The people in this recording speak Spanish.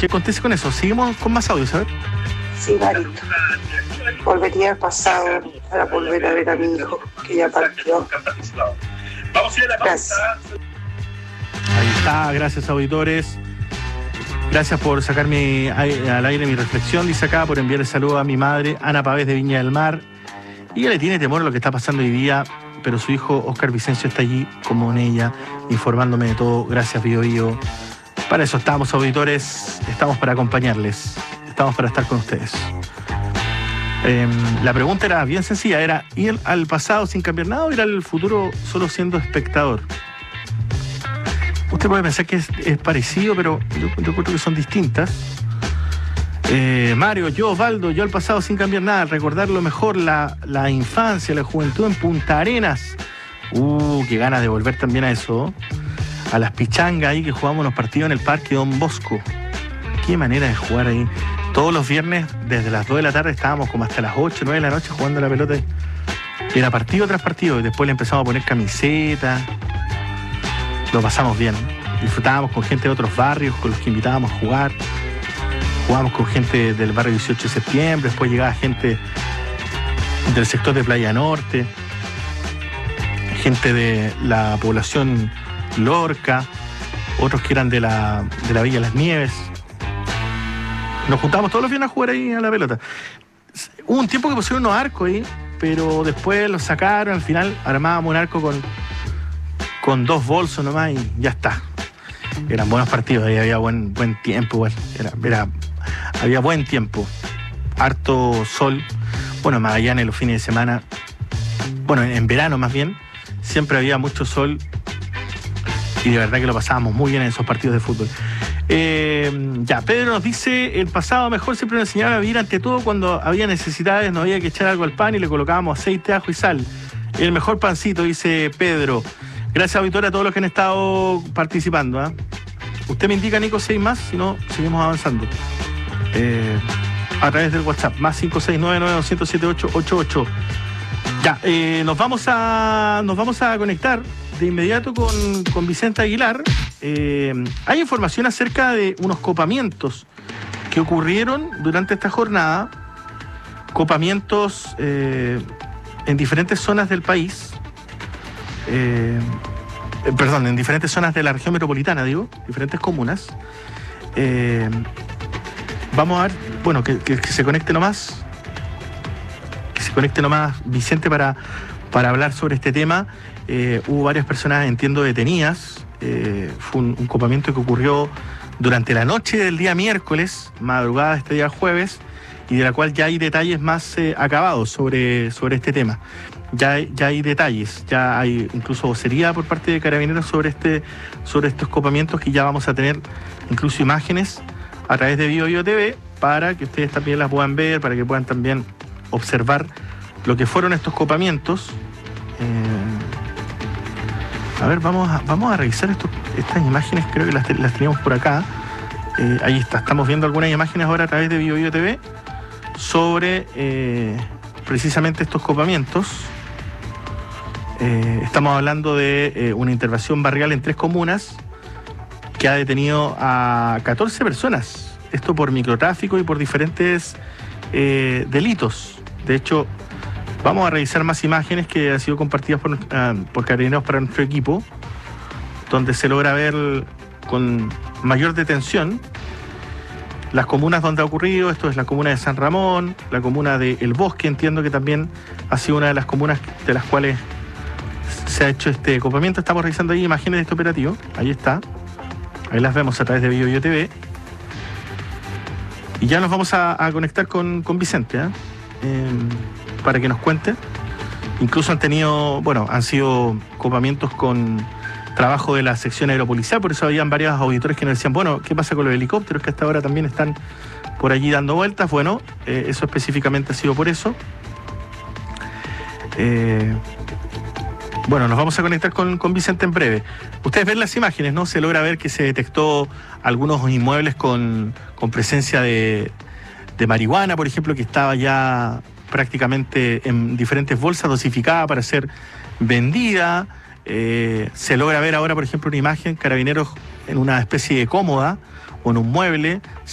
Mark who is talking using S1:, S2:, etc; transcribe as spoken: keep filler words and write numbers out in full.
S1: ¿Qué acontece con eso? Seguimos con más audios, a ver.
S2: Sí, Marito. Volvería al pasado para volver a ver a mi hijo, que ya partió. Gracias.
S1: Ahí está, gracias auditores. Gracias por sacarme al aire mi reflexión, dice acá, por enviar el saludo a mi madre, Ana Pavés de Viña del Mar. Y ella le tiene temor a lo que está pasando hoy día, pero su hijo Oscar Vicencio está allí, como en ella, informándome de todo. Gracias, Bio Bio. Para eso estamos, auditores, estamos para acompañarles, estamos para estar con ustedes. Eh, la pregunta era bien sencilla, era ¿ir al pasado sin cambiar nada o ir al futuro solo siendo espectador? Usted puede pensar que es, es parecido, pero yo, yo creo que son distintas. Eh, Mario, yo, Osvaldo, yo al pasado sin cambiar nada, recordar lo mejor, la, la infancia, la juventud en Punta Arenas. Uh, qué ganas de volver también a eso. A las pichangas ahí que jugamos los partidos en el Parque Don Bosco. Qué manera de jugar ahí. Todos los viernes, desde las dos de la tarde, estábamos como hasta las ocho, nueve de la noche jugando la pelota. Era partido tras partido, y después le empezamos a poner camisetas. Lo pasamos bien. Disfrutábamos con gente de otros barrios, con los que invitábamos a jugar. Jugábamos con gente del barrio dieciocho de septiembre, después llegaba gente del sector de Playa Norte, gente de la población Lorca, otros que eran de la, de la Villa Las Nieves. Nos juntábamos todos los viernes a jugar ahí a la pelota. Hubo un tiempo que pusieron unos arcos ahí, pero después los sacaron, al final armábamos un arco con, con dos bolsos nomás y ya está. Eran buenos partidos, ahí había buen, buen tiempo igual. Era, era, había buen tiempo. Harto sol. Bueno, Magallanes los fines de semana, bueno, en verano más bien, siempre había mucho sol y de verdad que lo pasábamos muy bien en esos partidos de fútbol. Eh, ya, Pedro nos dice, el pasado mejor siempre nos enseñaba a vivir ante todo cuando había necesidades, no había que echar algo al pan y le colocábamos aceite, ajo y sal. El mejor pancito, dice Pedro. Gracias, auditora, a todos los que han estado participando. ¿eh? Usted me indica, Nico, seis más, si no, seguimos avanzando. Eh, a través del WhatsApp, más cinco seis nueve nueve dos cero siete ocho ocho ocho. Ya, eh, nos vamos a nos vamos a conectar de inmediato con, con Vicente Aguilar. Eh, hay información acerca de unos copamientos que ocurrieron durante esta jornada. Copamientos eh, en diferentes zonas del país. Eh, eh, perdón, en diferentes zonas de la región metropolitana, digo, diferentes comunas. Eh, vamos a ver, bueno, que, que, que se conecte nomás, que se conecte nomás Vicente para, para hablar sobre este tema. Eh, hubo varias personas, entiendo, detenidas. Eh, fue un, un copamiento que ocurrió durante la noche del día miércoles, madrugada de este día jueves, y de la cual ya hay detalles más eh, acabados sobre, sobre este tema. Ya, ya hay detalles, ya hay incluso vocería por parte de Carabineros sobre, este, sobre estos copamientos, que ya vamos a tener incluso imágenes a través de Bio Bio T V para que ustedes también las puedan ver, para que puedan también observar lo que fueron estos copamientos. Eh, a ver, vamos a, vamos a revisar esto, estas imágenes, creo que las, las teníamos por acá. Eh, ahí está, estamos viendo algunas imágenes ahora a través de Bio Bio T V sobre eh, precisamente estos copamientos. Eh, estamos hablando de eh, una intervención barrial en tres comunas que ha detenido a catorce personas. Esto por microtráfico y por diferentes eh, delitos. De hecho, vamos a revisar más imágenes que han sido compartidas por, uh, por Carabineros para nuestro equipo, donde se logra ver con mayor detención las comunas donde ha ocurrido. Esto es la comuna de San Ramón, la comuna de El Bosque, entiendo que también ha sido una de las comunas de las cuales se ha hecho este copamiento. Estamos revisando ahí imágenes de este operativo. Ahí está. Ahí las vemos a través de Bio Bio T V. Y ya nos vamos a, a conectar con, con Vicente, ¿eh? Eh, para que nos cuente. Incluso han tenido, bueno, han sido copamientos con trabajo de la sección aeropolicial, por eso habían varios auditores que nos decían, bueno, ¿qué pasa con los helicópteros que hasta ahora también están por allí dando vueltas? Bueno, eh, eso específicamente ha sido por eso. Eh, bueno, nos vamos a conectar con, con Vicente en breve. Ustedes ven las imágenes, ¿no? Se logra ver que se detectó algunos inmuebles con, con presencia de, de marihuana, por ejemplo, que estaba ya prácticamente en diferentes bolsas dosificada para ser vendida. Eh, se logra ver ahora, por ejemplo, una imagen, Carabineros en una especie de cómoda o en un mueble,